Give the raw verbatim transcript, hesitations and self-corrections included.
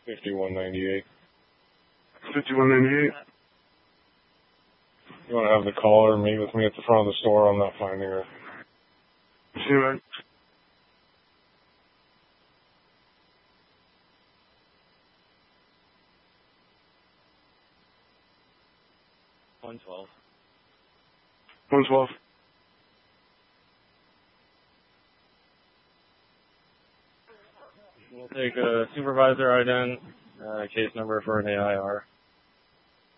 fifty-one ninety-eight. fifty-one ninety-eight. You want to have the caller meet with me at the front of the store? I'm not finding her. See you, man. one twelve. one twelve. We'll take a supervisor ident, uh, case number for an A I R.